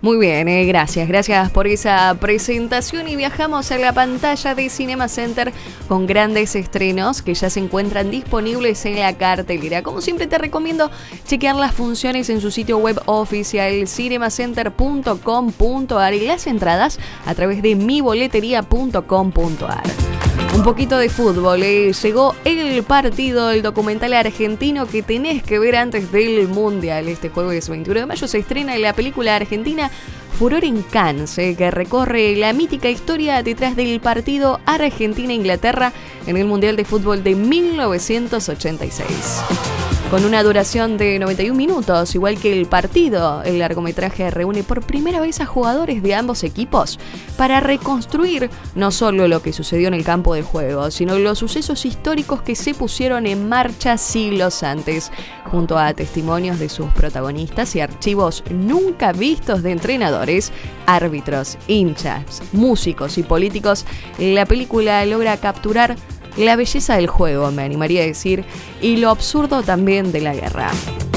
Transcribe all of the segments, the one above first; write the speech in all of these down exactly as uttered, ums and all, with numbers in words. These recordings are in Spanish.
Muy bien, eh, gracias, gracias por esa presentación y viajamos a la pantalla de Cinema Center con grandes estrenos que ya se encuentran disponibles en la cartelera. Como siempre te recomiendo chequear las funciones en su sitio web oficial cinemacenter punto com punto a r y las entradas a través de mi boletería punto com punto a r. Un poquito de fútbol, eh. Llegó el partido, el documental argentino que tenés que ver antes del Mundial. Este jueves veintiuno de mayo se estrena la película argentina Furor en Cannes, eh, que recorre la mítica historia detrás del partido Argentina-Inglaterra en el Mundial de Fútbol de mil novecientos ochenta y seis. Con una duración de noventa y un minutos, igual que el partido, el largometraje reúne por primera vez a jugadores de ambos equipos para reconstruir no solo lo que sucedió en el campo de juego, sino los sucesos históricos que se pusieron en marcha siglos antes, junto a testimonios de sus protagonistas y archivos nunca vistos de entrenadores, árbitros, hinchas, músicos y políticos. La película logra capturar la belleza del juego, me animaría a decir, y lo absurdo también de la guerra.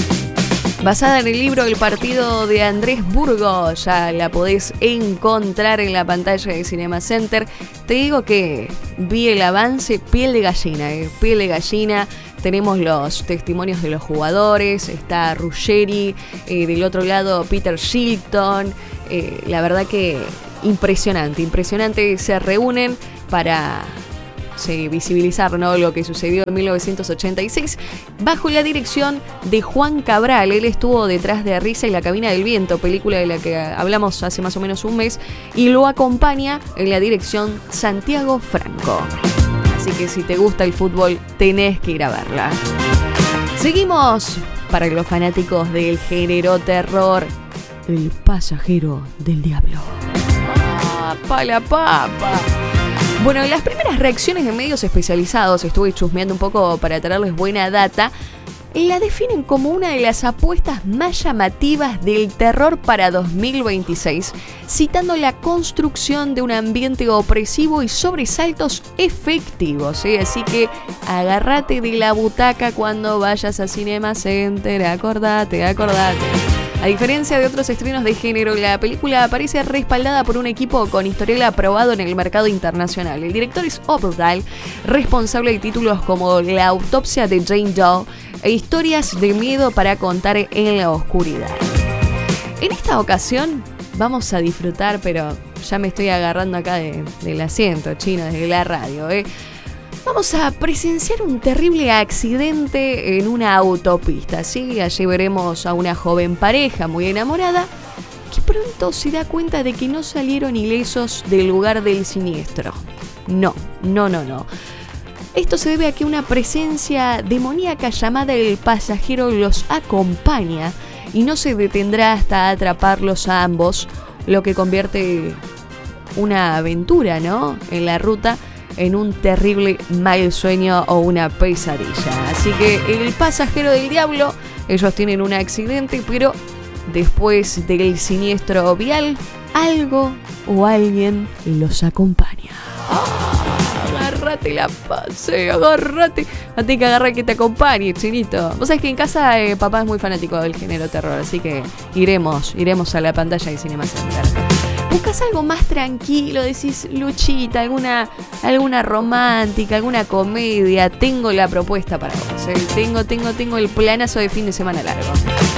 Basada en el libro El partido de Andrés Burgos, ya la podés encontrar en la pantalla de Cinema Center. Te digo que vi el avance, piel de gallina, eh, piel de gallina. Tenemos los testimonios de los jugadores, está Ruggeri, eh, del otro lado Peter Shilton. Eh, la verdad que impresionante, impresionante. Se reúnen para Sí, visibilizar, ¿no?, lo que sucedió en mil novecientos ochenta y seis bajo la dirección de Juan Cabral. Él estuvo detrás de Risa y la cabina del viento, película de la que hablamos hace más o menos un mes, y lo acompaña en la dirección Santiago Franco. Así que si te gusta el fútbol, tenés que ir a verla. Seguimos para los fanáticos del género terror, El pasajero del diablo. ¡Ah, pa' la papa! Bueno, en las primeras reacciones de medios especializados, estuve chusmeando un poco para traerles buena data, la definen como una de las apuestas más llamativas del terror para dos mil veintiséis, citando la construcción de un ambiente opresivo y sobresaltos efectivos, ¿eh? Así que agárrate de la butaca cuando vayas a Cinema Center, acordate, acordate. A diferencia de otros estrenos de género, la película aparece respaldada por un equipo con historial aprobado en el mercado internacional. El director es Oppenheim, responsable de títulos como La autopsia de Jane Doe e Historias de miedo para contar en la oscuridad. En esta ocasión vamos a disfrutar, pero ya me estoy agarrando acá de, del asiento chino desde la radio, ¿eh? Vamos a presenciar un terrible accidente en una autopista, ¿sí? Allí veremos a una joven pareja muy enamorada que pronto se da cuenta de que no salieron ilesos del lugar del siniestro. No, no, no, no. Esto se debe a que una presencia demoníaca llamada el pasajero los acompaña y no se detendrá hasta atraparlos a ambos, lo que convierte una aventura, ¿no?, en la ruta en un terrible mal sueño o una pesadilla. Así que El pasajero del diablo, ellos tienen un accidente, pero después del siniestro vial, algo o alguien los acompaña. ¡Oh! Agárrate la pase, agárrate. No tenés que agarrar que te acompañe, chinito. Vos sabés que en casa eh, papá es muy fanático del género terror, así que iremos, iremos a la pantalla de Cinema Center. Buscas algo más tranquilo, decís, Luchita, alguna, alguna romántica, alguna comedia. Tengo la propuesta para vos, ¿eh? Tengo, tengo, tengo el planazo de fin de semana largo.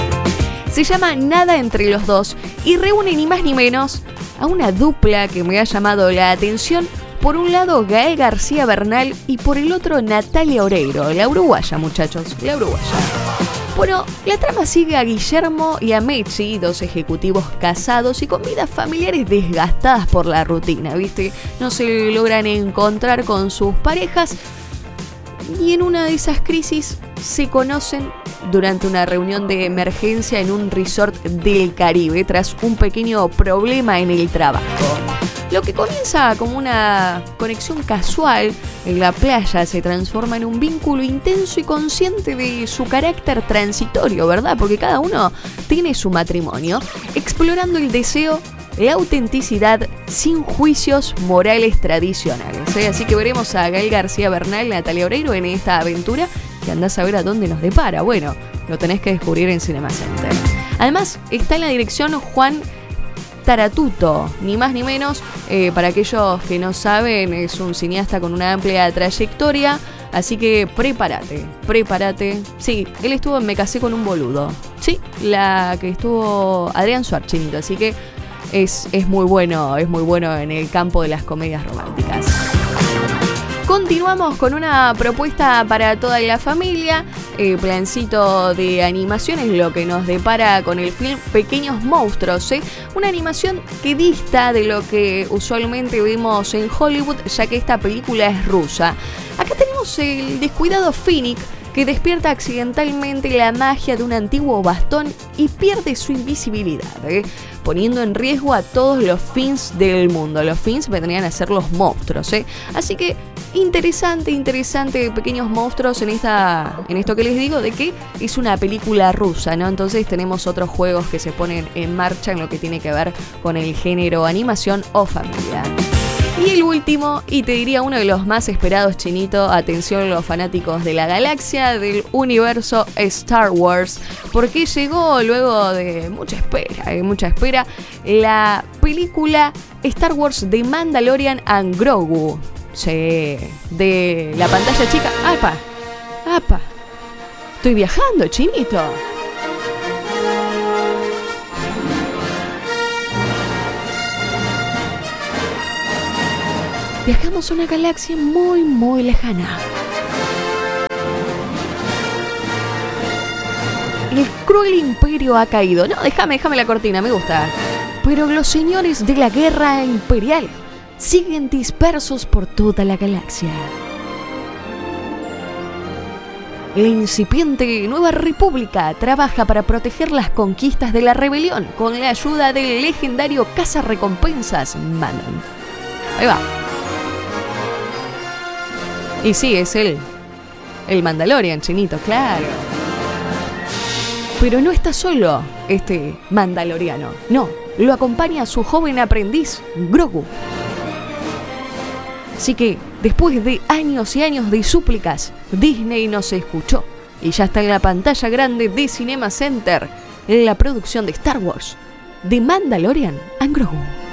Se llama Nada entre los dos y reúne ni más ni menos a una dupla que me ha llamado la atención. Por un lado, Gael García Bernal y por el otro, Natalia Oreiro, la uruguaya, muchachos, la uruguaya. Bueno, la trama sigue a Guillermo y a Mechi, dos ejecutivos casados y con vidas familiares desgastadas por la rutina, ¿viste? No se logran encontrar con sus parejas y en una de esas crisis se conocen durante una reunión de emergencia en un resort del Caribe tras un pequeño problema en el trabajo. Lo que comienza como una conexión casual en la playa se transforma en un vínculo intenso y consciente de su carácter transitorio, ¿verdad? Porque cada uno tiene su matrimonio, explorando el deseo, la autenticidad sin juicios morales tradicionales, ¿eh? Así que veremos a Gael García Bernal y Natalia Oreiro en esta aventura que andás a ver a dónde nos depara. Bueno, lo tenés que descubrir en Cinema Center. Además, está en la dirección Juan Staratuto, ni más ni menos. Eh, para aquellos que no saben, es un cineasta con una amplia trayectoria, así que prepárate, prepárate. Sí, él estuvo en Me casé con un boludo. Sí, la que estuvo Adrián Suárez, chinito, así que es, es muy bueno, es muy bueno en el campo de las comedias románticas. Continuamos con una propuesta para toda la familia, eh, plancito de animación es lo que nos depara con el film Pequeños Monstruos, ¿eh? Una animación que dista de lo que usualmente vemos en Hollywood, ya que esta película es rusa. Acá tenemos el descuidado Finnick, que despierta accidentalmente la magia de un antiguo bastón y pierde su invisibilidad, ¿eh? poniendo en riesgo a todos los Finns del mundo. Los Finns vendrían a ser los monstruos, ¿eh? Así que interesante, interesante, Pequeños Monstruos en esta, en esto que les digo, de que es una película rusa, ¿no? Entonces tenemos otros juegos que se ponen en marcha en lo que tiene que ver con el género animación o familia. Y el último, y te diría uno de los más esperados, chinito, atención los fanáticos de la galaxia, del universo Star Wars, porque llegó luego de mucha espera, de mucha espera, la película Star Wars The Mandalorian and Grogu. Sí, de la pantalla chica. ¡Apa! ¡Apa! Estoy viajando, chinito. Viajamos a una galaxia muy, muy lejana. El cruel imperio ha caído. No, déjame, déjame la cortina, me gusta. Pero los señores de la guerra imperial siguen dispersos por toda la galaxia. La incipiente Nueva República trabaja para proteger las conquistas de la rebelión con la ayuda del legendario cazarrecompensas Manon. Ahí va. Y sí, es él, el Mandalorian, chinito, claro. Pero no está solo este mandaloriano, no, lo acompaña su joven aprendiz, Grogu. Así que, después de años y años de súplicas, Disney nos escuchó y ya está en la pantalla grande de Cinema Center en la producción de Star Wars, The Mandalorian and Grogu.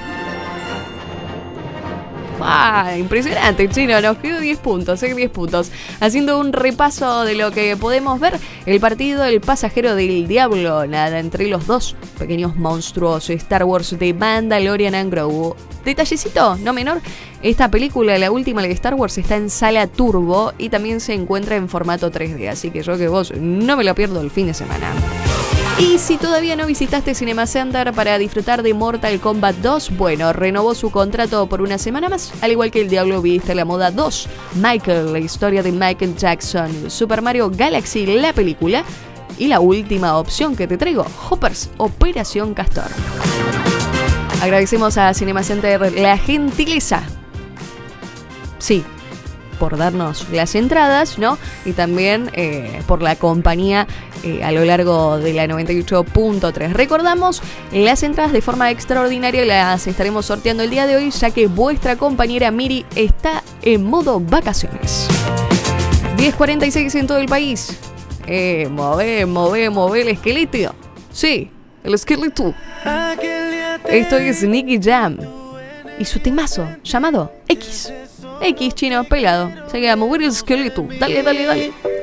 ¡Ah! Impresionante, chino, nos quedó diez puntos, ¿eh? diez puntos. Haciendo un repaso de lo que podemos ver, el partido El Pasajero del Diablo, nada entre los dos pequeños monstruos, Star Wars de Mandalorian and Grogu. Detallecito, no menor, esta película, la última de Star Wars, está en sala turbo y también se encuentra en formato tres D, así que yo que vos no me lo pierdo el fin de semana. Y si todavía no visitaste Cinema Center para disfrutar de Mortal Kombat dos, bueno, renovó su contrato por una semana más, al igual que El Diablo Viste a la Moda dos, Michael, la historia de Michael Jackson, Super Mario Galaxy, la película, y la última opción que te traigo, Hoppers, Operación Castor. Agradecemos a Cinema Center la gentileza, sí, por darnos las entradas, ¿no? Y también eh, por la compañía eh, a lo largo de la noventa y ocho punto tres. Recordamos, las entradas de forma extraordinaria las estaremos sorteando el día de hoy, ya que vuestra compañera Miri está en modo vacaciones. diez cuarenta y seis en todo el país. Eh, move, move, move el esqueleto. Sí, el esqueleto. Esto es Nicky Jam y su temazo llamado X. X, chino, pelado. Se queda a mover el esqueleto. Dale, dale, dale.